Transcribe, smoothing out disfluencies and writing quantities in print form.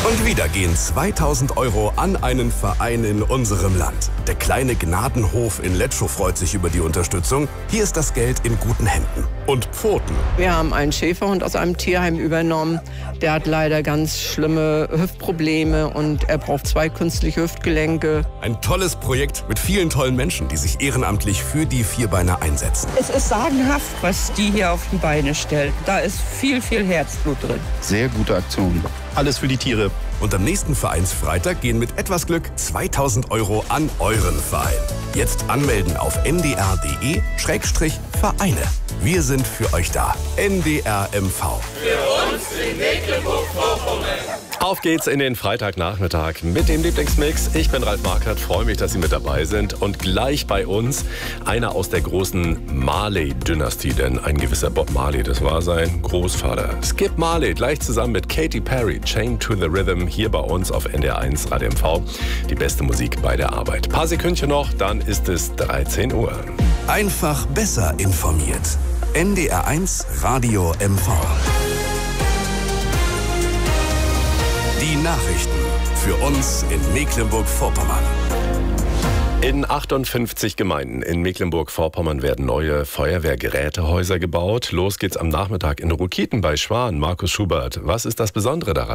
Und wieder gehen 2000 € an einen Verein in unserem Land. Der kleine Gnadenhof in Letschow freut sich über die Unterstützung. Hier ist das Geld in guten Händen. Und Pfoten. Wir haben einen Schäferhund aus einem Tierheim übernommen. Der hat leider ganz schlimme Hüftprobleme und er braucht 2 künstliche Hüftgelenke. Ein tolles Projekt mit vielen tollen Menschen, die sich ehrenamtlich für die Vierbeiner einsetzen. Es ist sagenhaft, was die hier auf die Beine stellt. Da ist viel, viel Herzblut drin. Sehr gute Aktion. Alles für die Tiere. Und am nächsten Vereinsfreitag gehen mit etwas Glück 2000 € an euren Verein. Jetzt anmelden auf ndr.de/Vereine. Wir sind für euch da. NDR MV. Für uns in Mecklenburg-Vorpommern. Auf geht's in den Freitagnachmittag mit dem Lieblingsmix. Ich bin Ralf Marquardt, freue mich, dass Sie mit dabei sind. Und gleich bei uns einer aus der großen Marley-Dynastie, denn ein gewisser Bob Marley, das war sein Großvater. Skip Marley, gleich zusammen mit Katy Perry, Chained to the Rhythm, hier bei uns auf NDR1 Radio MV. Die beste Musik bei der Arbeit. Paar Sekündchen noch, dann ist es 13 Uhr. Einfach besser informiert. NDR1 Radio MV. Die Nachrichten für uns in Mecklenburg-Vorpommern. In 58 Gemeinden in Mecklenburg-Vorpommern werden neue Feuerwehrgerätehäuser gebaut. Los geht's am Nachmittag in Rukiten bei Schwan. Markus Schubert, was ist das Besondere daran?